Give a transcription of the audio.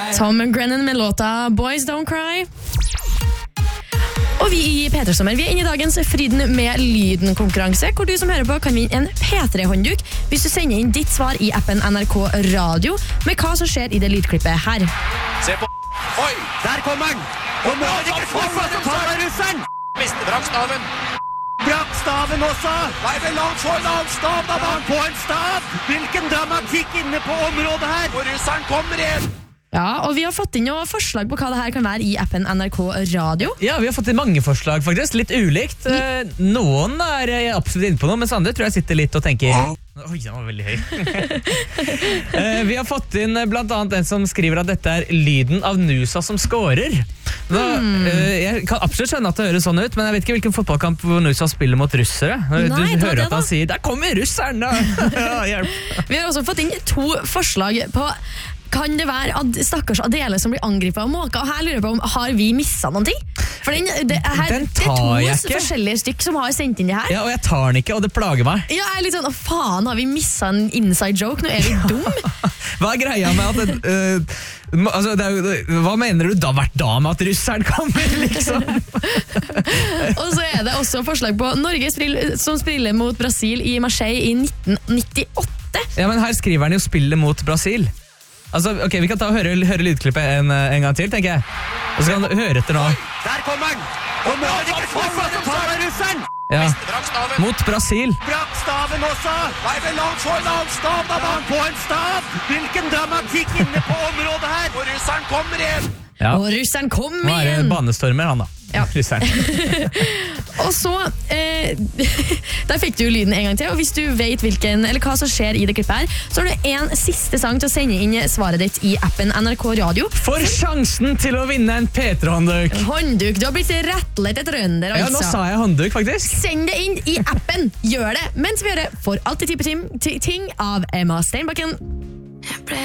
Tom Grennan med låta Boys Don't Cry. Og vi i P3-sommer, vi inne i dagens Fryden med lyden-konkurranse, hvor du som hører på kan vinne en P3-håndduk hvis du sender inn ditt svar i appen NRK Radio med hva som skjer i det lydklippet her. Se på. Oi, der kom han! Og nå er det ikke fortsatt å ta av russeren! Mister brakkstaven. Brakkstaven også! Nei, vel langt for langt stav, da var han på en stav! Hvilken dramatikk inne på området her! Og russeren kommer igjen! Ja, og vi har fått inn noen forslag på hva det her kan være i appen NRK Radio. Ja, vi har fått inn mange forslag faktisk, litt ulikt. Noen er absolutt inne på noe, mens andre tror jeg sitter litt og tenker oi, den var veldig høy. Vi har fått inn blant annet en som skriver at dette er lyden av Nusa som scorer. Jeg kan absolutt skjønne at det høres sånn ut, men jeg vet ikke hvilken fotballkamp hvor Nusa spiller mot russere. Du hører at han sier, der kommer russeren da! Ja, hjelp. Vi har også fått inn 2 forslag på kan det være stakkars Adele som blir angrepet av måker? Og her lurer jeg på om har vi misset noen ting? For det er 2 forskjellige stykk som har sendt inn det her. Ja, og jeg tar den ikke, og det plager meg. Ja, jeg er litt sånn, faen, har vi misset en inside joke? Nå er vi dum. Hva er greia med at hva mener du da vært da med at russeren kommer, liksom? Og så er det også forslag på Norge som spiller mot Brasil i Marseille i 1998. Ja, men her skriver han jo spillet mot Brasil. Altså, ok, vi kan ta og høre lydklippet en gang til, tenker jeg. Og så kan du høre etter nå. Der kom han! Og nå er det ikke fortsatt å ta av russeren! Ja, mot Brasil. Brakkstaven også! Nei, vel langt for langt stav, da var han på en stav! Hvilken dramatikk inne på området her! Og russeren kommer igjen! Ja. Og russeren kommer igjen! Nå er det banestormer, han da. Ja. Russeren. Og så der fikk du jo lyden en gang til. Og hvis du vet eller hva som skjer i det klippet her, så har du en siste sang til å sende inn svaret ditt i appen NRK Radio. For sjansen til å vinne en P3-håndduk. Håndduk, du har blitt rettlett et rønder altså. Ja, nå sa jeg håndduk faktisk. Send det inn i appen, gjør det. Mens vi gjør det for alltid type ting av Emma Steinbakken.